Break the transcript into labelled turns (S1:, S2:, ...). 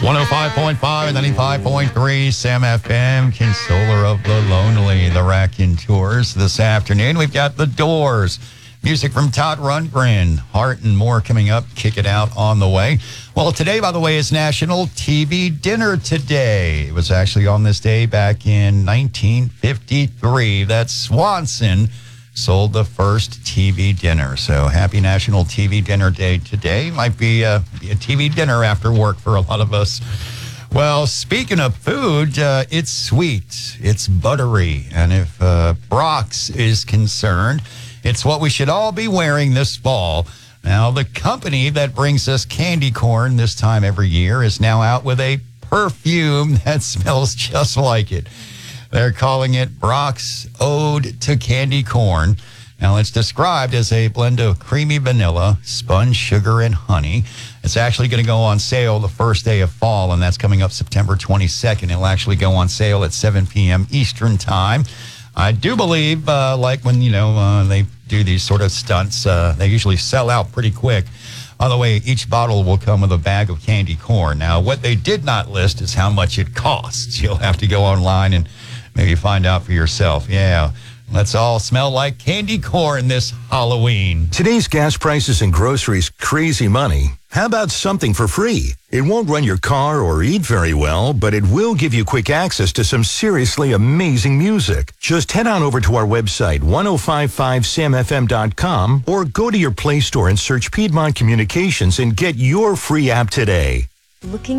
S1: 105.5 and 95.3 Sam FM, Consoler of the Lonely, the Raconteurs. This afternoon, we've got The Doors. Music from Todd Rundgren, Heart and more coming up. Kick It Out on the way. Well, today, by the way, is National TV Dinner Day. It was actually on this day back in 1953 that Swanson sold the first TV dinner. So happy National TV Dinner Day today. Might be a TV dinner after work for a lot of us. Well, speaking of food, it's sweet, it's buttery, and if Brach's is concerned, it's what we should all be wearing this fall. Now, the company that brings us candy corn this time every year is now out with a perfume that smells just like it. They're calling it Brach's Ode to Candy Corn. Now, it's described as a blend of creamy vanilla, spun sugar, and honey. It's actually going to go on sale the first day of fall, and that's coming up September 22nd. It'll actually go on sale at 7 p.m. Eastern Time. I do believe, like when, they do these sort of stunts, they usually sell out pretty quick. By the way, each bottle will come with a bag of candy corn. Now, what they did not list is how much it costs. You'll have to go online and maybe find out for yourself. Yeah, let's all smell like candy corn this Halloween.
S2: Today's gas prices and groceries, crazy money. How about something for free? It won't run your car or eat very well, but it will give you quick access to some seriously amazing music. Just head on over to our website, 1055samfm.com, or go to your Play Store and search Piedmont Communications and get your free app today.
S3: Looking